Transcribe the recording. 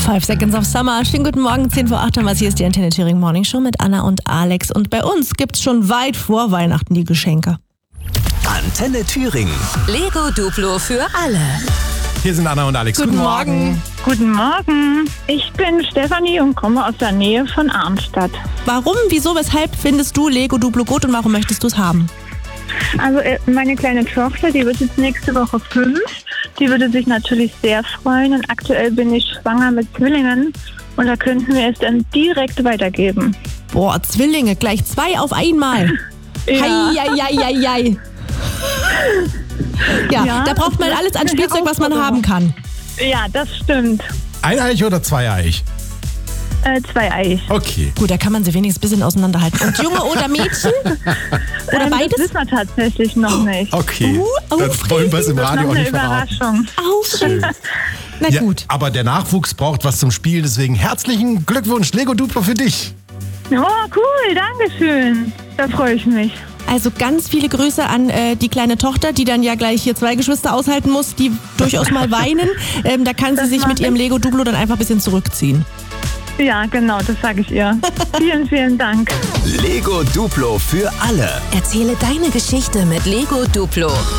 5 Seconds of Summer. Schönen guten Morgen, 10 vor 8 haben wir. Hier ist die Antenne Thüringen Morning Show mit Anna und Alex. Und bei uns gibt's schon weit vor Weihnachten die Geschenke. Antenne Thüringen. Lego Duplo für alle. Hier sind Anna und Alex. Guten Morgen. Guten Morgen. Ich bin Stefanie und komme aus der Nähe von Arnstadt. Warum, wieso, weshalb findest du Lego Duplo gut und warum möchtest du es haben? Also meine kleine Tochter, die wird jetzt nächste Woche 5. Die würde sich natürlich sehr freuen. Und aktuell bin ich schwanger mit Zwillingen. Und da könnten wir es dann direkt weitergeben. Boah, Zwillinge, gleich 2 auf einmal. Ja. Hei. Ja, da braucht man alles an Spielzeug, was man haben kann. Ja, das stimmt. Eineich oder zweieich? 2-eich. Okay. Gut, da kann man sie wenigstens ein bisschen auseinanderhalten. Und Junge oder Mädchen? Oder Das beides? wissen wir tatsächlich noch nicht. Okay. Dann wollen wir es im Das ist Radio noch auch eine nicht verraten. Überraschung. Aufregend. Na Ja, gut. aber der Nachwuchs braucht was zum Spielen, deswegen herzlichen Glückwunsch, Lego Duplo für dich. Oh, cool, danke schön. Da freue ich mich. Also ganz viele Grüße an die kleine Tochter, die dann ja gleich hier 2 Geschwister aushalten muss, die durchaus mal weinen. Da kann sie Das sich mach mit ihrem ich. Lego Duplo dann einfach ein bisschen zurückziehen. Ja, genau, das sage ich ihr. Vielen, vielen Dank. Lego Duplo für alle. Erzähle deine Geschichte mit Lego Duplo.